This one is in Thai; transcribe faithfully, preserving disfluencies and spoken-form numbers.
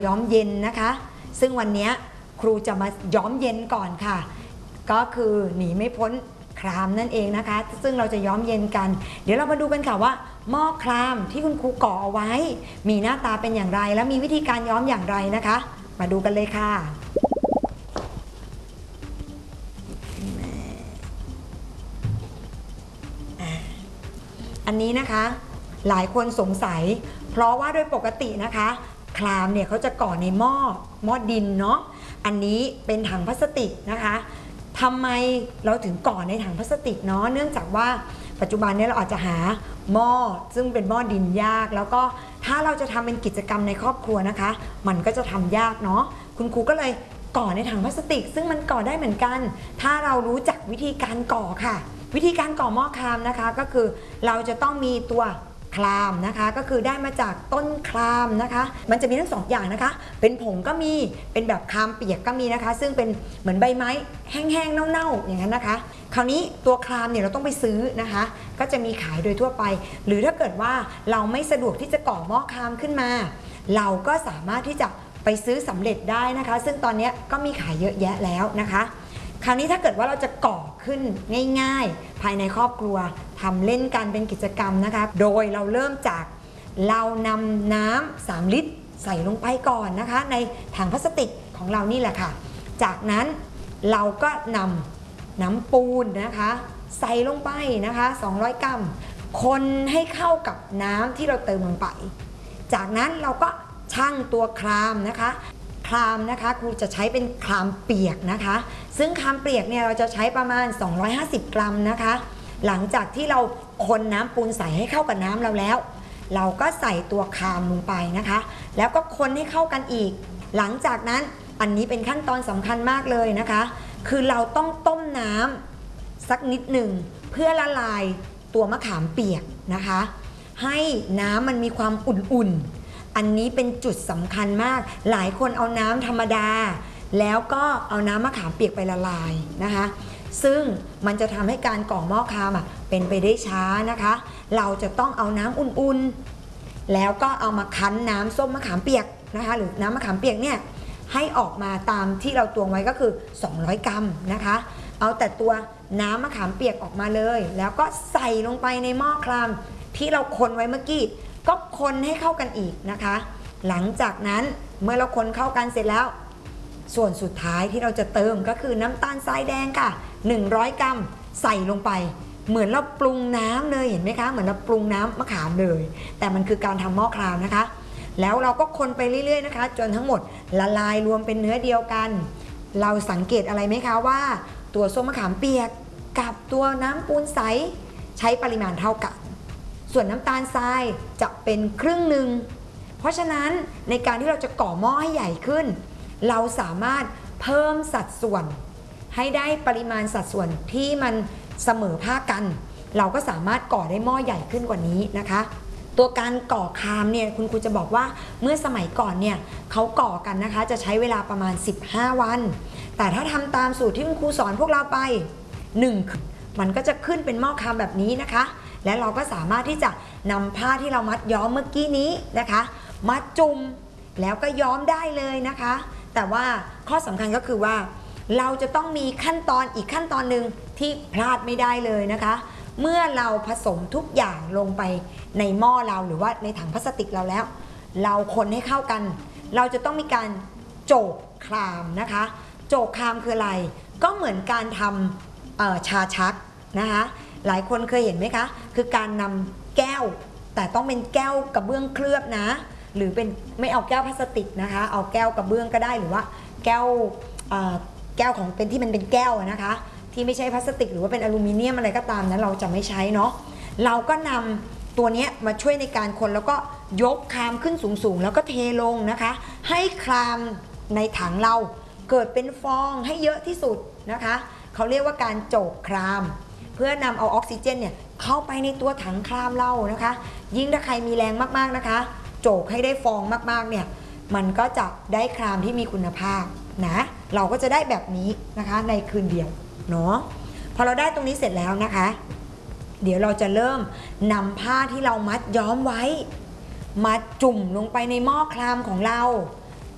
ย้อมเย็นนะคะซึ่งวันนี้ครูจะมาย้อมเย็นก่อนค่ะก็คือหนีไม่พ้นครามนั่นเองนะคะซึ่งเราจะย้อมเย็นกันเดี๋ยวเรามาดูกันค่ะว่าหม้อครามที่คุณครูก่อเอาไว้มีหน้าตาเป็นอย่างไรและมีวิธีการย้อมอย่างไรนะคะมาดูกันเลยค่ะอันนี้นะคะหลายคนสงสัยเพราะว่าโดยปกตินะคะครามเนี่ยเขาจะก่อในหม้อหม้อดินเนาะอันนี้เป็นถังพลาสติกนะคะทำไมเราถึงก่อในถังพลาสติกเนาะเนื่องจากว่าปัจจุบันนี้เราอาจจะหาหม้อซึ่งเป็นหม้อดินยากแล้วก็ถ้าเราจะทำเป็นกิจกรรมในครอบครัวนะคะมันก็จะทำยากเนาะคุณครูก็เลยก่อในถังพลาสติกซึ่งมันก่อได้เหมือนกันถ้าเรารู้จักวิธีการก่อค่ะวิธีการก่อหม้อครามนะคะก็คือเราจะต้องมีตัวครามนะคะก็คือได้มาจากต้นครามนะคะมันจะมีทั้งสองอย่างนะคะเป็นผงก็มีเป็นแบบครามเปียกก็มีนะคะซึ่งเป็นเหมือนใบไม้แห้งๆเน่าๆอย่างนั้นนะคะคราวนี้ตัวครามเนี่ยเราต้องไปซื้อนะคะก็จะมีขายโดยทั่วไปหรือถ้าเกิดว่าเราไม่สะดวกที่จะก่อหม้อครามขึ้นมาเราก็สามารถที่จะไปซื้อสำเร็จได้นะคะซึ่งตอนนี้ก็มีขายเยอะแยะแล้วนะคะคราวนี้ถ้าเกิดว่าเราจะก่อขึ้นง่ายๆภายในครอบครัวทำเล่นกันเป็นกิจกรรมนะคะโดยเราเริ่มจากเรานำน้ำสามลิตรใส่ลงไปก่อนนะคะในถังพลาสติกของเรานี่แหละค่ะจากนั้นเราก็นำน้ำปูนนะคะใส่ลงไปนะคะสองร้อยกรัมคนให้เข้ากับน้ำที่เราเติมลงไปจากนั้นเราก็ชั่งตัวครามนะคะครามนะคะครูจะใช้เป็นครามเปียกนะคะซึ่งครามเปียกเนี่ยเราจะใช้ประมาณสองร้อยห้าสิบกรัมนะคะหลังจากที่เราคนน้ำปูนใส่ให้เข้ากับน้ำเราแล้วเราก็ใส่ตัวครามลงไปนะคะแล้วก็คนให้เข้ากันอีกหลังจากนั้นอันนี้เป็นขั้นตอนสำคัญมากเลยนะคะคือเราต้องต้มน้ำสักนิดหนึ่งเพื่อละลายตัวมะขามเปียกนะคะให้น้ำมันมีความอุ่นๆอันนี้เป็นจุดสำคัญมากหลายคนเอาน้ำธรรมดาแล้วก็เอาน้ำมะขามเปียกไปละลายนะคะซึ่งมันจะทำให้การก่อหม้อครามอ่ะเป็นไปได้ช้านะคะเราจะต้องเอาน้ำอุ่นๆแล้วก็เอามาคั้นน้ำส้มมะขามเปียกนะคะหรือน้ำมะขามเปียกเนี่ยให้ออกมาตามที่เราตวงไว้ก็คือสองร้อยกรัมนะคะเอาแต่ตัวน้ำมะขามเปียกออกมาเลยแล้วก็ใส่ลงไปในหม้อครามที่เราคนไว้เมื่อกี้ก็คนให้เข้ากันอีกนะคะหลังจากนั้นเมื่อเราคนเข้ากันเสร็จแล้วส่วนสุดท้ายที่เราจะเติมก็คือน้ำตาลทรายแดงค่ะหนึ่งร้อยกรัมใส่ลงไปเหมือนเราปรุงน้ำเลยเห็นไหมคะเหมือนเราปรุงน้ำมะขามเลยแต่มันคือการทำหม้อครามนะคะแล้วเราก็คนไปเรื่อยๆนะคะจนทั้งหมดละลายรวมเป็นเนื้อเดียวกันเราสังเกตอะไรไหมคะว่าตัวส้มมะขามเปียกกับตัวน้ำปูนใสใช้ปริมาณเท่ากันส่วนน้ำตาลทรายจะเป็นครึ่งหนึ่งเพราะฉะนั้นในการที่เราจะก่อหม้อให้ใหญ่ขึ้นเราสามารถเพิ่มสัดส่วนให้ได้ปริมาณสัดส่วนที่มันเสมอภาคกันเราก็สามารถก่อได้หม้อใหญ่ขึ้นกว่านี้นะคะตัวการก่อครามเนี่ยคุณครูจะบอกว่าเมื่อสมัยก่อนเนี่ยเขาก่อกันนะคะจะใช้เวลาประมาณสิบห้าวันแต่ถ้าทำตามสูตรที่คุณครูสอนพวกเราไปหนึ่งมันก็จะขึ้นเป็นหม้อครามแบบนี้นะคะและเราก็สามารถที่จะนำผ้าที่เรามัดย้อมเมื่อกี้นี้นะคะมาจุ่มแล้วก็ย้อมได้เลยนะคะแต่ว่าข้อสำคัญก็คือว่าเราจะต้องมีขั้นตอนอีกขั้นตอนหนึ่งที่พลาดไม่ได้เลยนะคะเมื่อเราผสมทุกอย่างลงไปในหม้อเราหรือว่าในถังพลาสติกเราแล้วเราคนให้เข้ากันเราจะต้องมีการโจกครามนะคะโจกครามคืออะไรก็เหมือนการทำชาชักนะคะหลายคนเคยเห็นไหมคะคือการนำแก้วแต่ต้องเป็นแก้วกระเบื้องเคลือบนะหรือเป็นไม่เอาแก้วพลาสติกนะคะเอาแก้วกระเบื้องก็ได้หรือว่าแก้วแก้วของเป็นที่มันเป็นแก้วนะคะที่ไม่ใช่พลาสติกหรือว่าเป็นอลูมิเนียมอะไรก็ตามนั้นเราจะไม่ใช้เนาะเราก็นำตัวนี้มาช่วยในการคนแล้วก็ยกครามขึ้นสูงๆแล้วก็เทลงนะคะให้ครามในถังเราเกิดเป็นฟองให้เยอะที่สุดนะคะเขาเรียกว่าการโจกครามเพื่อนำเอาออกซิเจนเนี่ยเข้าไปในตัวถังครามเรานะคะยิ่งถ้าใครมีแรงมากๆนะคะโจกให้ได้ฟองมากๆเนี่ยมันก็จะได้ครามที่มีคุณภาพนะเราก็จะได้แบบนี้นะคะในคืนเดียวเนาะพอเราได้ตรงนี้เสร็จแล้วนะคะเดี๋ยวเราจะเริ่มนำผ้าที่เรามัดย้อมไว้มาจุ่มลงไปในหม้อครามของเรา